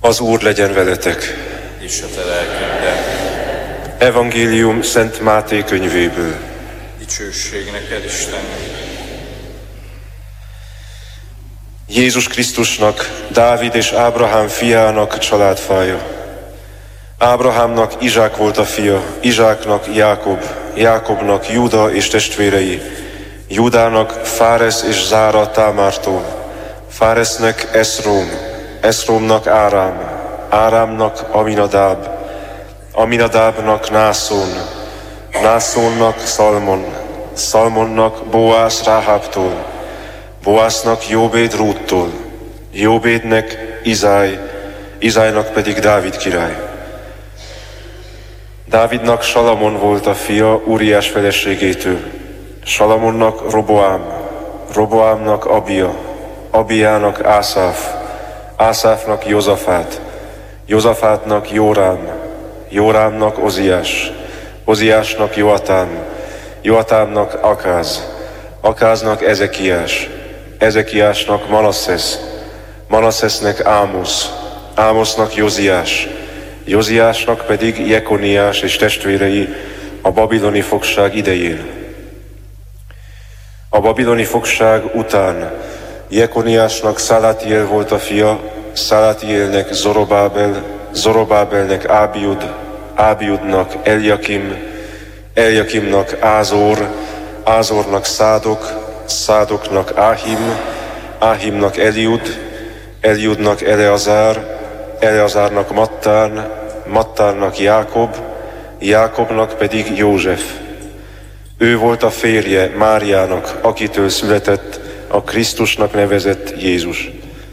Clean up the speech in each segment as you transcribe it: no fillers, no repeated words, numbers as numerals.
Az Úr legyen veletek. És a te lelkeddel. Evangélium Szent Máté könyvéből. Dicsőség neked, Istenünk. Jézus Krisztusnak, Dávid és Ábrahám fiának családfája. Ábrahámnak Izsák volt a fia, Izsáknak Jákob, Jákobnak Júda és testvérei, Júdának Fáresz és Zára Támártól, Fáresznek Eszróm, Eszrómnak Árám, Árámnak Aminadáb, Aminadábnak Nászón, Nászónnak Szalmon, Szalmonnak Boász Ráhábtól, Boásznak Jóbéd Rúttól, Jóbédnek Izáj, Izájnak pedig Dávid király. Dávidnak Salamon volt a fia Úriás feleségétől, Salamonnak Roboám, Roboámnak Abia, Abiának Ászáf, Ászáfnak Jozafát, Jozafátnak Jórám, Jórámnak Oziás, Oziásnak Joatám, Joatámnak Akáz, Akáznak Ezekiás, Ezekiásnak Manasszesz, Manasszesznek Ámosz, Ámosznak Joziás, Joziásnak pedig Jekoniás és testvérei a babiloni fogság idején. A babiloni fogság után Jekoniásnak Szalatiel volt a fia, Szalatielnek Zorobábel, Zorobábelnek Ábiud, Ábiudnak Eljakim, Eljakimnak Ázor, Ázornak Szádok, Szádoknak Áhim, Áhimnak Eliud, Eliudnak Eleazár, Eleazárnak Mattán, Mattánnak Jákob, Jákobnak pedig József. Ő volt a férje Máriának, akitől született a Krisztusnak nevezett Jézus.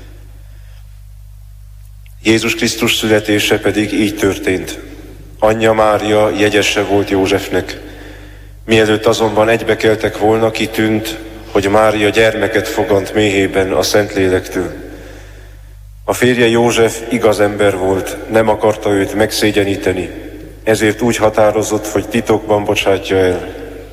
Jézus Krisztus születése pedig így történt. Anyja Mária jegyese volt Józsefnek. Mielőtt azonban egybekeltek volna, kitűnt, hogy Mária gyermeket fogant méhében a Szentlélektől. A férje József igaz ember volt, nem akarta őt megszégyeníteni, ezért úgy határozott, hogy titokban bocsátja el.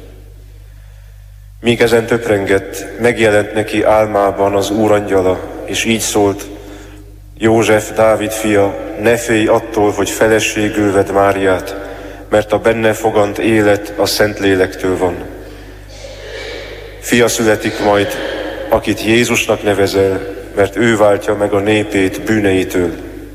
Míg ezen töprengett, megjelent neki álmában az Úr angyala, és így szólt: József, Dávid fia, ne félj attól, hogy feleségül vedd Máriát, mert a benne fogant élet a Szentlélektől van. Fia születik majd, akit Jézusnak nevezel, mert ő váltja meg a népét bűneitől.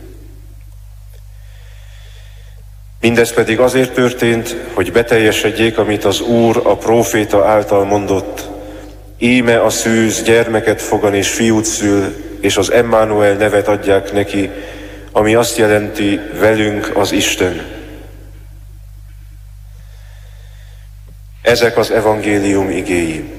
Mindez pedig azért történt, hogy beteljesedjék, amit az Úr a próféta által mondott. Íme a szűz gyermeket fogan és fiút szül, és az Emmanuel nevet adják neki, ami azt jelenti, velünk az Isten. Ezek az evangélium igéi.